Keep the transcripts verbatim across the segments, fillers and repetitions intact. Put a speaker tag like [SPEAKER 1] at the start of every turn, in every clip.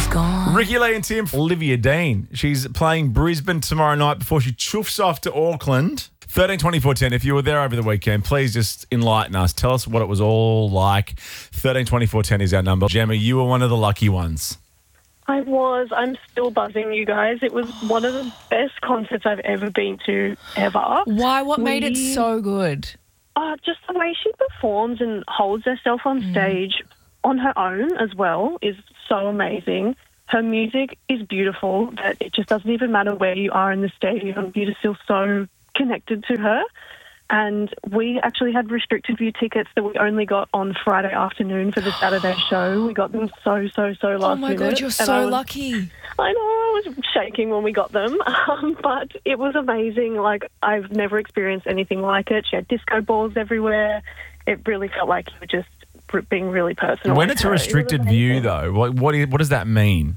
[SPEAKER 1] gone.
[SPEAKER 2] Ricky Lee and Tim, Olivia Dean. She's playing Brisbane tomorrow night before she chuffs off to Auckland. thirteen twenty-four ten. If you were there over the weekend, please just enlighten us. Tell us what it was all like. thirteen twenty-four ten is our number. Gemma, you were one of the lucky ones.
[SPEAKER 3] I was. I'm still buzzing, you guys. It was one of the best concerts I've ever been to, ever.
[SPEAKER 1] Why? What made it
[SPEAKER 3] We-
[SPEAKER 1] so good?
[SPEAKER 3] Uh, just the way she performs and holds herself on stage on her own as well is so amazing. Her music is beautiful, that it just doesn't even matter where you are in the stadium. You just feel so connected to her. And we actually had restricted view tickets that we only got on Friday afternoon for the Saturday show. We got them so, so, so last
[SPEAKER 1] Oh my
[SPEAKER 3] minute.
[SPEAKER 1] God, you're
[SPEAKER 3] And
[SPEAKER 1] so
[SPEAKER 3] I was-
[SPEAKER 1] lucky.
[SPEAKER 3] I know, I was shaking when we got them, um, but it was amazing. Like, I've never experienced anything like it. She had disco balls everywhere. It really felt like you were just r- being really personal.
[SPEAKER 2] When
[SPEAKER 3] with
[SPEAKER 2] it's a
[SPEAKER 3] her. It was
[SPEAKER 2] restricted view,
[SPEAKER 3] amazing.
[SPEAKER 2] though, what what, is, what does that mean?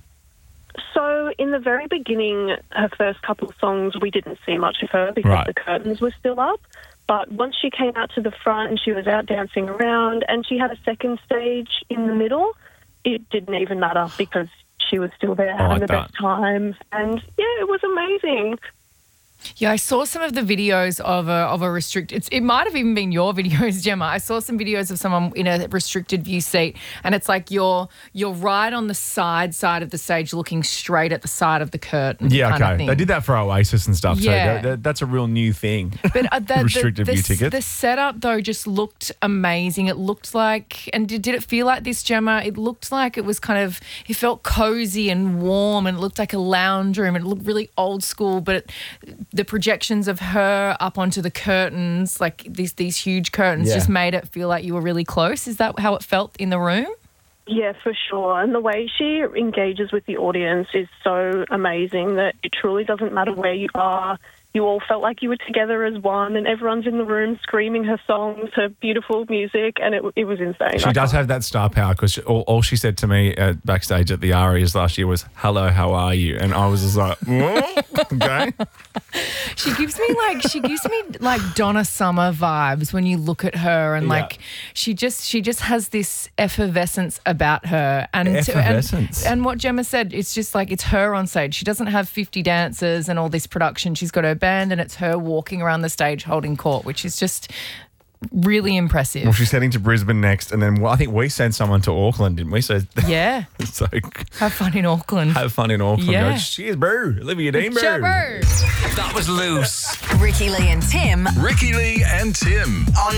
[SPEAKER 3] So in the very beginning, her first couple of songs, we didn't see much of her because
[SPEAKER 2] Right.
[SPEAKER 3] the curtains were still up. But once she came out to the front and she was out dancing around and she had a second stage in the middle, it didn't even matter because she was still there having
[SPEAKER 2] like
[SPEAKER 3] the
[SPEAKER 2] that.
[SPEAKER 3] best time. And, yeah, it was amazing.
[SPEAKER 1] Yeah, I saw some of the videos of a of a restrict. It's, it might have even been your videos, Gemma. I saw some videos of someone in a restricted view seat, and it's like you're you're right on the side side of the stage, looking straight at the side of the curtain.
[SPEAKER 2] Yeah,
[SPEAKER 1] kind of
[SPEAKER 2] okay.
[SPEAKER 1] thing.
[SPEAKER 2] They did that for Oasis and stuff,
[SPEAKER 1] Yeah.
[SPEAKER 2] so that, that, that's a real new thing.
[SPEAKER 1] But uh, the,
[SPEAKER 2] Restricted
[SPEAKER 1] the,
[SPEAKER 2] view
[SPEAKER 1] the,
[SPEAKER 2] tickets.
[SPEAKER 1] the setup, though, just looked amazing. It looked like, and did, did it feel like this, Gemma? It looked like it was kind of, it felt cozy and warm, and it looked like a lounge room. It looked really old school, but it, the projections of her up onto the curtains, like these these huge curtains,
[SPEAKER 2] Yeah.
[SPEAKER 1] just made it feel like you were really close. Is that how it felt in the room?
[SPEAKER 3] Yeah, for sure. And the way she engages with the audience is so amazing that it truly doesn't matter where you are. You all felt like you were together as one, and everyone's in the room screaming her songs, her beautiful music, and it, it was insane.
[SPEAKER 2] She
[SPEAKER 3] I
[SPEAKER 2] does
[SPEAKER 3] can't-
[SPEAKER 2] have that star power because all, all she said to me uh, backstage at the Arias last year was, hello, how are you? And I was just like, "Whoa, okay.
[SPEAKER 1] She gives me like she gives me like Donna Summer vibes when you look at her, and
[SPEAKER 2] Yeah.
[SPEAKER 1] like she just she just has this effervescence about her, and
[SPEAKER 2] Effervescence.
[SPEAKER 1] and, and what Gemma said, it's just like it's her on stage. She doesn't have fifty dancers and all this production. She's got her band, and it's her walking around the stage holding court, which is just really impressive.
[SPEAKER 2] Well, she's heading to Brisbane next, and then well, I think we sent someone to Auckland, didn't we? So,
[SPEAKER 1] Yeah,
[SPEAKER 2] so
[SPEAKER 1] have fun in Auckland.
[SPEAKER 2] have fun in Auckland.
[SPEAKER 1] Yeah.
[SPEAKER 2] Cheers, bro. Olivia Dean, bro.
[SPEAKER 1] Jabber.
[SPEAKER 4] That was loose.
[SPEAKER 5] Ricky Lee and Tim.
[SPEAKER 4] Ricky Lee and Tim on